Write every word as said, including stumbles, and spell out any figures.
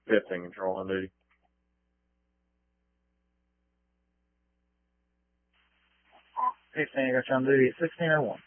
fifteen control on duty. fifteen, I got you on duty at sixteen oh one.